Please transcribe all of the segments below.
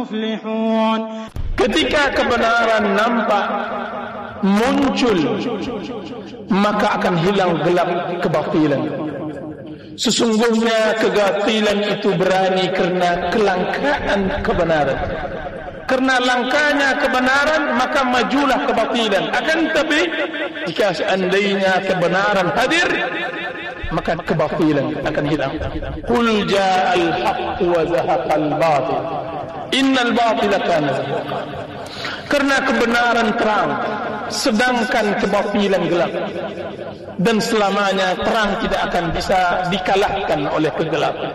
مفلحون. Ketika kebenaran nampak muncul, maka akan hilang gelap kebatilan. Sesungguhnya kebatilan itu berani karena kelangkaan kebenaran. Karena langkanya kebenaran, maka majulah kebatilan. Akan tetapi jika seandainya kebenaran hadir, maka kebatilan akan hilang. Qul ja'al haqq wa zahaqal batil innal batila kana zahuqa. Karena kebenaran terang, sedangkan kebatilan gelap. Dan selamanya terang tidak akan bisa dikalahkan oleh kegelapan.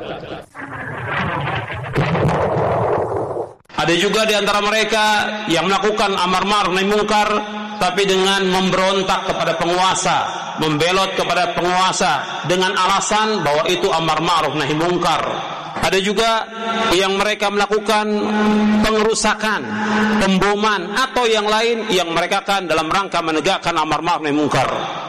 Ada juga di antara mereka yang melakukan amar ma'ruf nahi munkar, tapi dengan memberontak kepada penguasa, membelot kepada penguasa dengan alasan bahwa itu amar ma'ruf nahi munkar. Ada juga yang mereka melakukan pengerusakan, pemboman atau yang lain yang mereka kan dalam rangka menegakkan amar ma'ruf nahi munkar.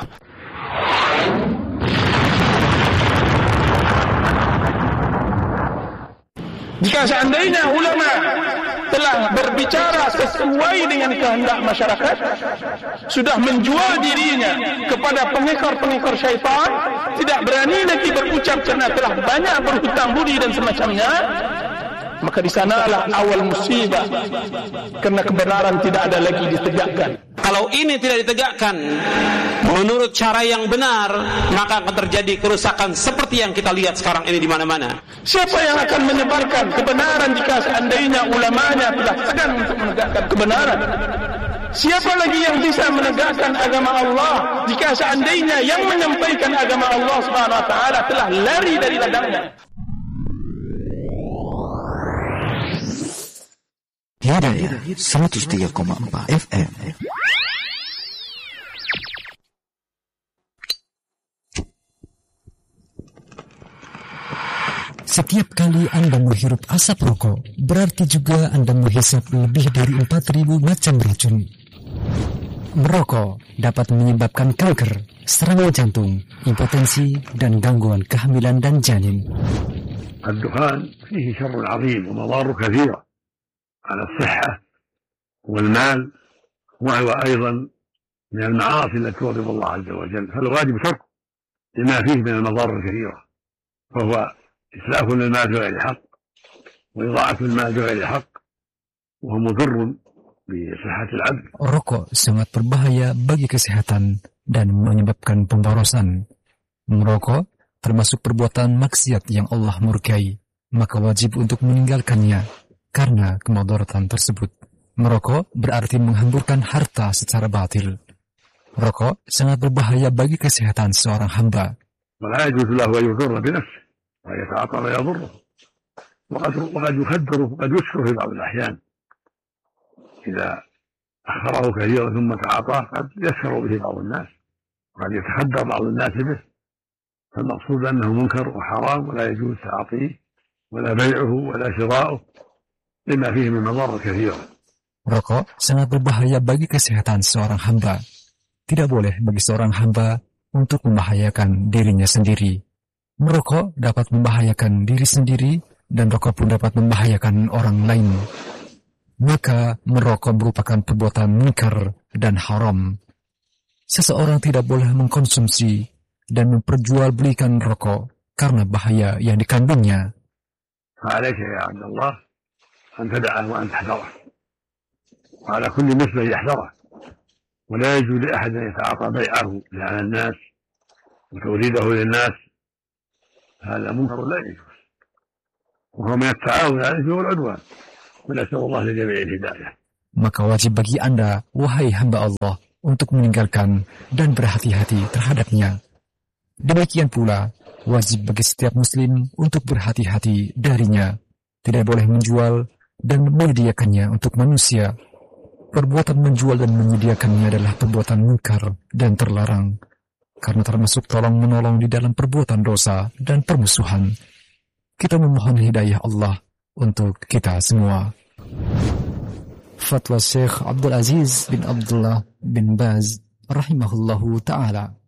Jika seandainya ulama telah berbicara sesuai dengan kehendak masyarakat, sudah menjual dirinya kepada pengekor-pengekor syaitan, tidak berani lagi berucap karena telah banyak berhutang budi dan semacamnya, maka di sanalah awal musibah, karena kebenaran tidak ada lagi ditegakkan. Kalau ini tidak ditegakkan menurut cara yang benar, maka akan terjadi kerusakan seperti yang kita lihat sekarang ini di mana-mana. Siapa yang akan menyebarkan kebenaran jika seandainya ulamanya telah segan untuk menegakkan kebenaran? Siapa lagi yang bisa menegakkan agama Allah jika seandainya yang menyampaikan agama Allah Subhanahu wa taala telah lari dari ladangnya? Hidayah 103,4 FM. Setiap kali Anda menghirup asap rokok, berarti juga Anda menghisap lebih dari 4.000 macam racun. Merokok dapat menyebabkan kanker, serangan jantung, impotensi, dan gangguan kehamilan dan janin. الدخان فيه شر عظيم ومضار كثيرة على الصحة والمال، وهو أيضا من المعاصي التي تغضب الله عز وجل، فالواجب تركه لما فيه من المضار الكثيرة، فهو إسلاف للمال بغير حق وإضاعة المال بغير حق، وهو مضر بصحة العبد. Rokok sangat berbahaya bagi kesehatan dan menyebabkan pemborosan. Merokok termasuk perbuatan maksiat yang Allah murkai, maka wajib untuk meninggalkannya karena kemudaratan tersebut. Merokok berarti menghamburkan harta secara batil. Rokok sangat berbahaya bagi kesehatan seorang hamba. ولا يجوز له أن يضر بنفسه ويتعاطى ما يضره، وقد يخدر وقد يسكر في بعض الأحيان إذا أخره كثيرا ثم تعاطاه قد يسكر به بعض الناس وقد يتخدر بعض الناس به، فالمقصود أنه منكر وحرام ولا يجوز تعاطيه ولا بيعه ولا شراؤه لما فيه من مضار كثيرة. Rokok sangat berbahaya bagi kesehatan seorang hamba. Tidak boleh bagi seorang hamba untuk membahayakan dirinya sendiri. Merokok dapat membahayakan diri sendiri dan rokok pun dapat membahayakan orang lain. Maka merokok merupakan perbuatan munkar dan haram. Seseorang tidak boleh mengkonsumsi dan memperjualbelikan rokok karena bahaya yang dikandungnya. فعليك يا عبد الله أن تدعه وأن تحذره، وعلى كل مسلم يحذره، ولا يجوز لأحد أن يتعاطى بيعه على الناس وتوريده للناس، هذا منكر لا يجوز، وهو من التعاون عليه والعدوان، ونسأل الله لجميع الهداية. Maka wajib bagi Anda, wahai hamba Allah, untuk meninggalkan dan berhati-hati terhadapnya. Demikian pula, wajib bagi setiap muslim untuk berhati-hati darinya. Tidak boleh menjual dan menyediakannya untuk manusia. Perbuatan menjual dan menyediakannya adalah perbuatan munkar dan terlarang, karena termasuk tolong-menolong di dalam perbuatan dosa dan permusuhan. Kita memohon hidayah Allah untuk kita semua. Fatwa Syekh Abdul Aziz bin Abdullah bin Baz rahimahullahu ta'ala.